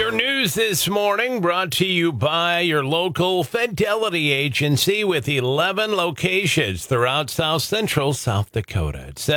Your news this morning brought to you by your local Fidelity agency with 11 locations throughout South Central South Dakota. It's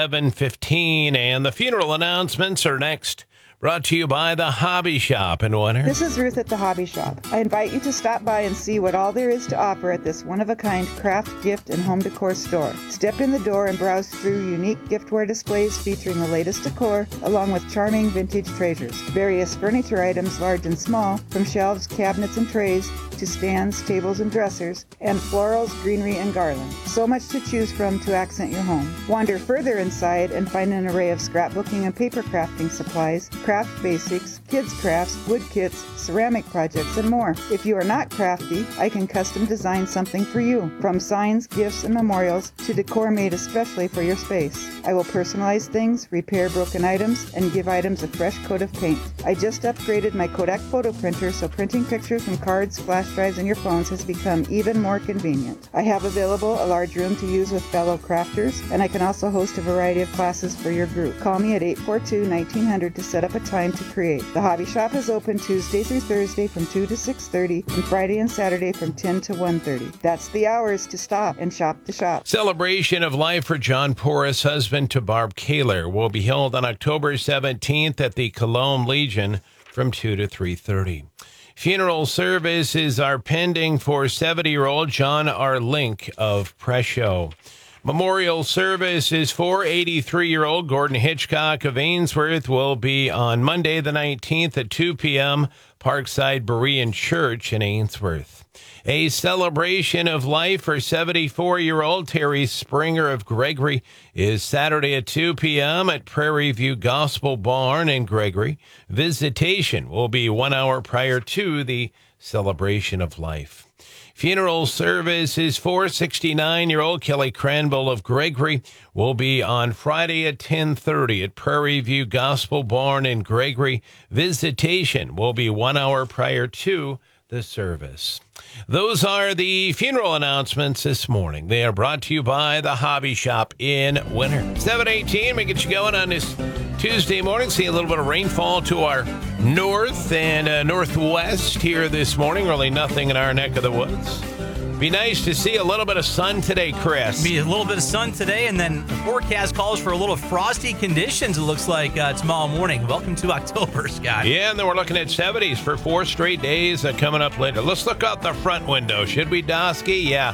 7:15, and the funeral announcements are next. Brought to you by the Hobby Shop in Winter. This is Ruth at the Hobby Shop. I invite you to stop by and see what all there is to offer at this one-of-a-kind craft, gift, and home decor store. Step in the door and browse through unique giftware displays featuring the latest decor, along with charming vintage treasures. Various furniture items, large and small, from shelves, cabinets, and trays, to stands, tables, and dressers, and florals, greenery, and garland. So much to choose from to accent your home. Wander further inside and find an array of scrapbooking and paper crafting supplies, craft basics, kids crafts, wood kits, ceramic projects, and more. If you are not crafty, I can custom design something for you, from signs, gifts, and memorials to decor made especially for your space. I will personalize things, repair broken items, and give items a fresh coat of paint. I just upgraded my Kodak photo printer, so printing pictures from cards, flash drives, and your phones has become even more convenient. I have available a large room to use with fellow crafters, and I can also host a variety of classes for your group. Call me at 842-1900 to set up a time to create. The Hobby Shop is open Tuesday through Thursday from 2 to 6:30 and Friday and Saturday from 10 to 1:30. That's the hours to stop and shop the shop. Celebration of life for John Porras, husband to Barb Kaler, will be held on October 17th at the Cologne Legion from 2 to 3:30. Funeral services are pending for 70-year-old John R. Link of Presho. Memorial service is for 83-year-old Gordon Hitchcock of Ainsworth will be on Monday the 19th at 2 p.m. Parkside Berean Church in Ainsworth. A celebration of life for 74-year-old Terry Springer of Gregory is Saturday at 2 p.m. at Prairie View Gospel Barn in Gregory. Visitation will be 1 hour prior to the celebration of life. Funeral service is for 69-year-old Kelly Cranville of Gregory will be on Friday at 10:30 at Prairie View Gospel Barn in Gregory. Visitation will be 1 hour prior to the service. Those are the funeral announcements this morning. They are brought to you by the Hobby Shop in Winter. 7:18, we get you going on this Tuesday morning. See a little bit of rainfall to our north and northwest here this morning. Really nothing in our neck of the woods. Be nice to see a little bit of sun today, Chris. Be a little bit of sun today, and then the forecast calls for a little frosty conditions, it looks like, tomorrow morning. Welcome to October, Scott. Yeah, and then we're looking at 70s for 4 straight days coming up later. Let's look out the front window. Should we, Dosky? Yeah.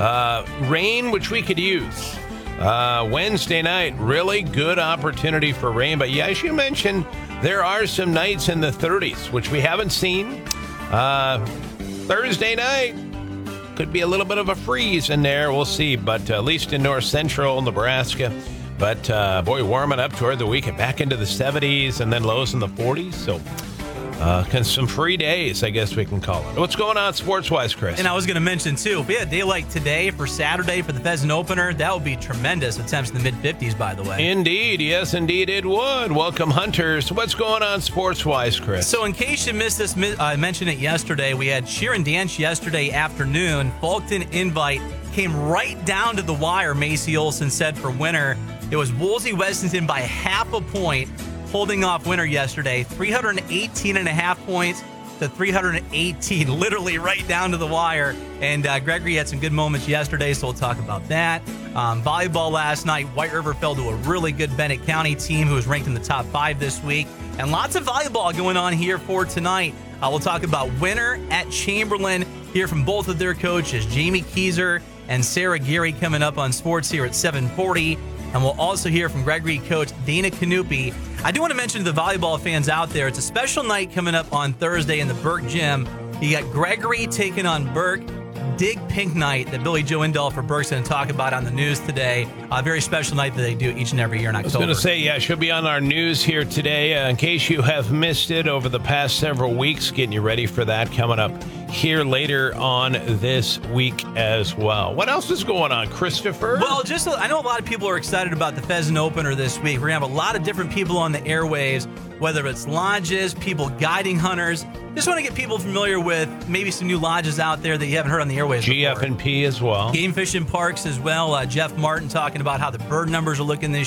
Rain, which we could use. Wednesday night, really good opportunity for rain. But yeah, as you mentioned, there are some nights in the 30s, which we haven't seen. Thursday night, could be a little bit of a freeze in there. We'll see, but at least in north central Nebraska. But, boy, warming up toward the weekend, back into the 70s and then lows in the 40s. So some free days, I guess we can call it. What's going on sports-wise, Chris? And I was going to mention, too, if we had a day like today for Saturday for the Pheasant Opener, that would be tremendous. Attempts in the mid-50s, by the way. Indeed. Yes, indeed it would. Welcome, Hunters. What's going on sports-wise, Chris? So in case you missed this, I mentioned it yesterday. We had cheer and dance yesterday afternoon. Fulton Invite came right down to the wire, Macy Olson said, for winner. It was Woolsey Wessington by half a point, holding off winner yesterday, 318.5 points to 318, literally right down to the wire. And Gregory had some good moments yesterday, so we'll talk about that. Volleyball last night, White River fell to a really good Bennett County team who was ranked in the top 5 this week. And lots of volleyball going on here for tonight. We'll talk about winner at Chamberlain, hear from both of their coaches, Jamie Keyser and Sarah Geary, coming up on sports here at 7:40. And we'll also hear from Gregory coach Dana Canupi. I do want to mention to the volleyball fans out there, it's a special night coming up on Thursday in the Burke Gym. You got Gregory taking on Burke. Dig Pink Night that Billy Joe Indall for Burke's going to talk about on the news today. A very special night that they do each and every year in October. I was going to say, yeah, she'll be on our news here today. In case you have missed it over the past several weeks, getting you ready for that coming up here later on this week as well. What else is going on, Christopher? Well, I know a lot of people are excited about the Pheasant Opener this week. We're going to have a lot of different people on the airwaves, whether it's lodges, people guiding hunters. Just want to get people familiar with maybe some new lodges out there that you haven't heard on the airwaves before. GF&P as well. Game Fish and Parks as well. Jeff Martin talking about how the bird numbers are looking this